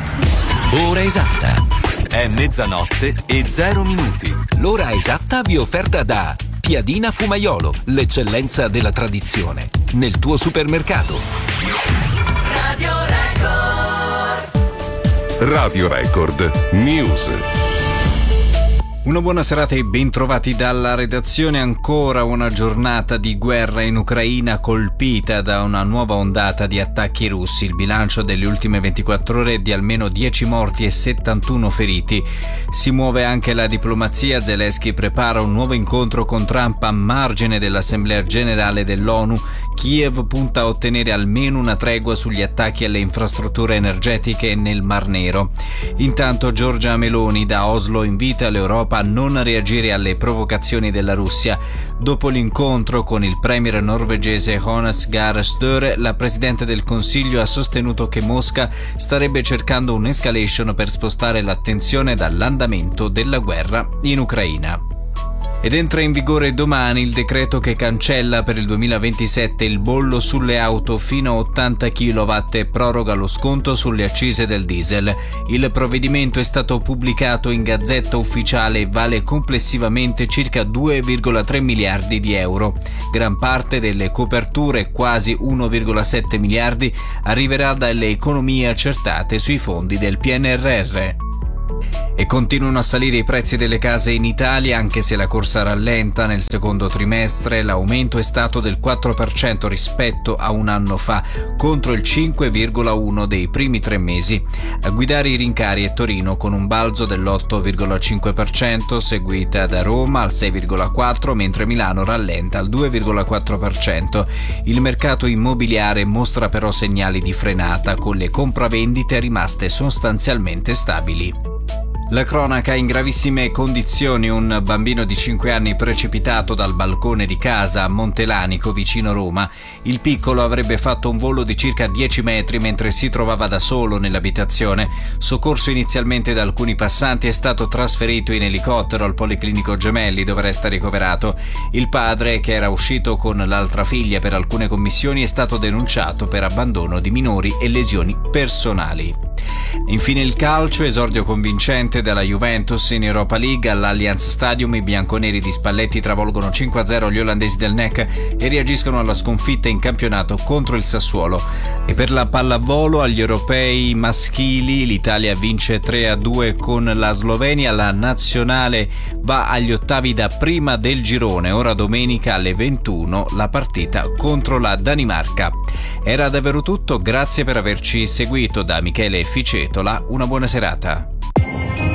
Ora esatta. È mezzanotte e 0 minuti. L'ora esatta vi è offerta da Piadina Fumaiolo, l'eccellenza della tradizione. Nel tuo supermercato. Radio Record. Radio Record News. Una buona serata e bentrovati dalla redazione. Ancora una giornata di guerra in Ucraina colpita da una nuova ondata di attacchi russi. Il bilancio delle ultime 24 ore è di almeno 10 morti e 71 feriti. Si muove anche la diplomazia. Zelensky prepara un nuovo incontro con Trump a margine dell'Assemblea Generale dell'ONU. Kiev punta a ottenere almeno una tregua sugli attacchi alle infrastrutture energetiche nel Mar Nero. Intanto Giorgia Meloni da Oslo invita l'Europa a non reagire alle provocazioni della Russia. Dopo l'incontro con il premier norvegese Jonas Gahr Støre, la presidente del Consiglio ha sostenuto che Mosca starebbe cercando un'escalation per spostare l'attenzione dall'andamento della guerra in Ucraina. Ed entra in vigore domani il decreto che cancella per il 2027 il bollo sulle auto fino a 80 kW e proroga lo sconto sulle accise del diesel. Il provvedimento è stato pubblicato in Gazzetta Ufficiale e vale complessivamente circa 2,3 miliardi di euro. Gran parte delle coperture, quasi 1,7 miliardi, arriverà dalle economie accertate sui fondi del PNRR. E continuano a salire i prezzi delle case in Italia, anche se la corsa rallenta. Nel secondo trimestre l'aumento è stato del 4% rispetto a un anno fa, contro il 5,1% dei primi 3 mesi. A guidare i rincari è Torino con un balzo dell'8,5%, seguita da Roma al 6,4%, mentre Milano rallenta al 2,4%. Il mercato immobiliare mostra però segnali di frenata, con le compravendite rimaste sostanzialmente stabili. La cronaca in gravissime condizioni: un bambino di 5 anni precipitato dal balcone di casa a Montelanico, vicino Roma. Il piccolo avrebbe fatto un volo di circa 10 metri mentre si trovava da solo nell'abitazione. Soccorso inizialmente da alcuni passanti, è stato trasferito in elicottero al Policlinico Gemelli, dove resta ricoverato. Il padre, che era uscito con l'altra figlia per alcune commissioni, è stato denunciato per abbandono di minori e lesioni personali. Infine il calcio, esordio convincente della Juventus in Europa League. All'Allianz Stadium i bianconeri di Spalletti travolgono 5-0 gli olandesi del NEC e reagiscono alla sconfitta in campionato contro il Sassuolo. E per la pallavolo, agli europei maschili l'Italia vince 3-2 con la Slovenia. La nazionale va agli ottavi da prima del girone. Ora domenica alle 21 la partita contro la Danimarca. Era davvero tutto, grazie per averci seguito. Da Michele Ficetola, una buona serata.